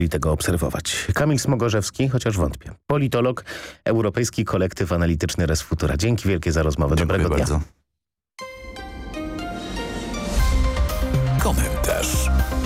i tego obserwować. Kamil Smogorzewski, chociaż wątpię. Politolog, Europejski Kolektyw Analityczny Res Futura. Dzięki wielkie za rozmowę. Dobrego dnia. Bardzo. Komentarz.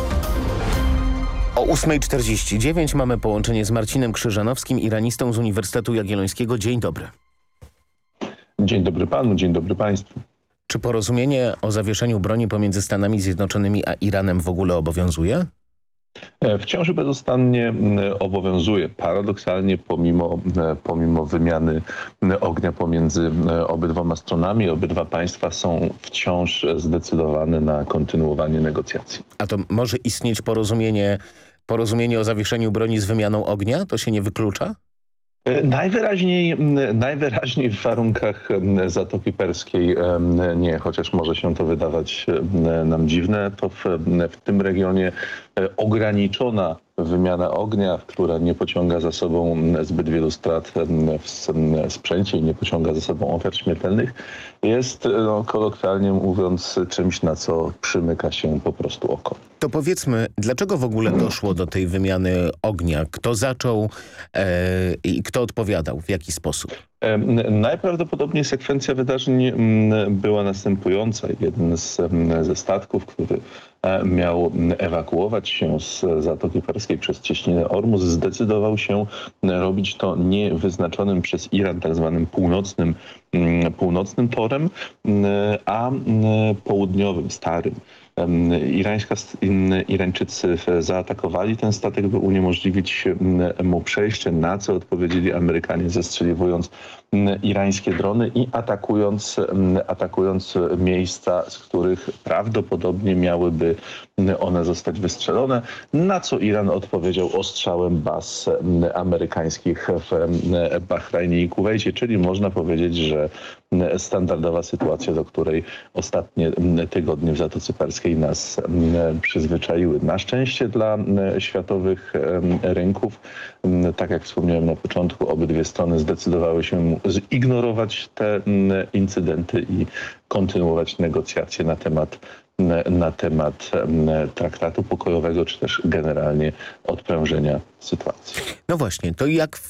O 8:49 mamy połączenie z Marcinem Krzyżanowskim, iranistą z Uniwersytetu Jagiellońskiego. Dzień dobry. Dzień dobry panu, dzień dobry państwu. Czy porozumienie o zawieszeniu broni pomiędzy Stanami Zjednoczonymi a Iranem w ogóle obowiązuje? Wciąż bezustannie obowiązuje. Paradoksalnie pomimo wymiany ognia pomiędzy obydwoma stronami, obydwa państwa są wciąż zdecydowane na kontynuowanie negocjacji. A to może istnieć porozumienie o zawieszeniu broni z wymianą ognia? To się nie wyklucza? Najwyraźniej w warunkach Zatoki Perskiej nie, chociaż może się to wydawać nam dziwne, to w tym regionie ograniczona wymiana ognia, która nie pociąga za sobą zbyt wielu strat w sprzęcie i nie pociąga za sobą ofiar śmiertelnych, jest kolokwialnie mówiąc czymś, na co przymyka się po prostu oko. To powiedzmy, dlaczego w ogóle doszło do tej wymiany ognia? Kto zaczął i kto odpowiadał? W jaki sposób? Najprawdopodobniej sekwencja wydarzeń była następująca. Jeden ze statków, który miał ewakuować się z Zatoki Perskiej przez cieśninę Ormus, zdecydował się robić to nie wyznaczonym przez Iran tak zwanym północnym torem, a południowym, starym. Irańczycy zaatakowali ten statek, by uniemożliwić mu przejście, na co odpowiedzieli Amerykanie, zestrzeliwując irańskie drony i atakując miejsca, z których prawdopodobnie miałyby one zostać wystrzelone, na co Iran odpowiedział ostrzałem baz amerykańskich w Bahrajnie i Kuwejcie, czyli można powiedzieć, że standardowa sytuacja, do której ostatnie tygodnie w Zatoce Perskiej nas przyzwyczaiły. Na szczęście dla światowych rynków, tak jak wspomniałem na początku, obydwie strony zdecydowały się zignorować te incydenty i kontynuować negocjacje na temat traktatu pokojowego, czy też generalnie odprężenia sytuacji. No właśnie, to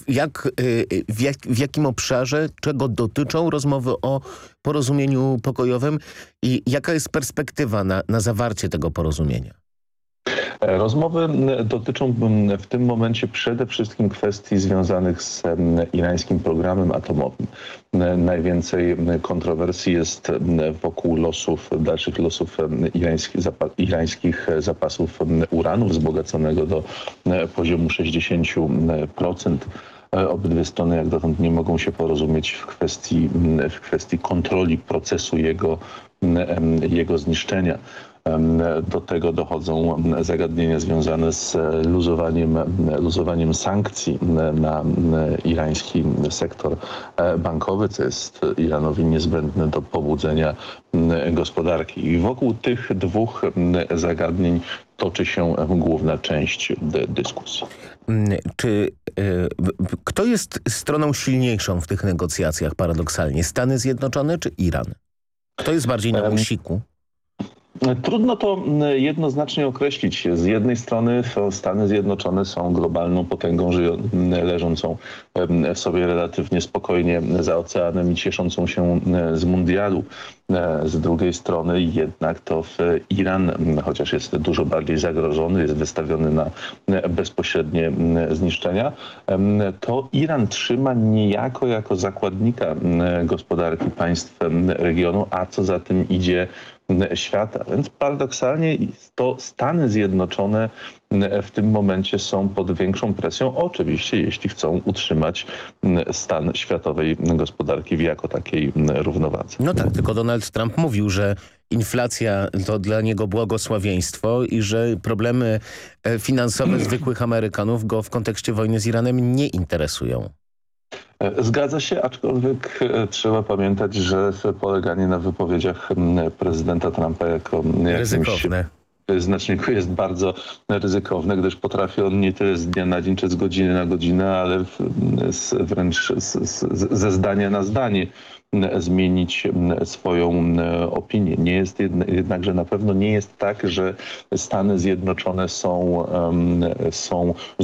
w jakim obszarze, czego dotyczą rozmowy o porozumieniu pokojowym i jaka jest perspektywa na zawarcie tego porozumienia? Rozmowy dotyczą w tym momencie przede wszystkim kwestii związanych z irańskim programem atomowym. Najwięcej kontrowersji jest wokół dalszych losów irańskich zapasów uranu wzbogaconego do poziomu 60%. Obydwie strony jak dotąd nie mogą się porozumieć w kwestii kontroli procesu jego zniszczenia. Do tego dochodzą zagadnienia związane z luzowaniem sankcji na irański sektor bankowy, co jest Iranowi niezbędne do pobudzenia gospodarki. I wokół tych dwóch zagadnień toczy się główna część dyskusji. Kto jest stroną silniejszą w tych negocjacjach paradoksalnie? Stany Zjednoczone czy Iran? Kto jest bardziej na musiku? Trudno to jednoznacznie określić. Z jednej strony Stany Zjednoczone są globalną potęgą leżącą w sobie relatywnie spokojnie za oceanem i cieszącą się z mundialu. Z drugiej strony jednak to Iran, chociaż jest dużo bardziej zagrożony, jest wystawiony na bezpośrednie zniszczenia, to Iran trzyma niejako jako zakładnika gospodarki państw regionu, a co za tym idzie świata. Więc paradoksalnie to Stany Zjednoczone w tym momencie są pod większą presją, oczywiście jeśli chcą utrzymać stan światowej gospodarki w jako takiej równowadze. No tak, tylko Donald Trump mówił, że inflacja to dla niego błogosławieństwo i że problemy finansowe zwykłych Amerykanów go w kontekście wojny z Iranem nie interesują. Zgadza się, aczkolwiek trzeba pamiętać, że poleganie na wypowiedziach prezydenta Trumpa jako ryzykowne. znaczniku jest bardzo ryzykowne, gdyż potrafi on nie tyle z dnia na dzień, czy z godziny na godzinę, ale wręcz ze zdania na zdanie zmienić swoją opinię. Nie jest jednakże na pewno nie jest tak, że Stany Zjednoczone są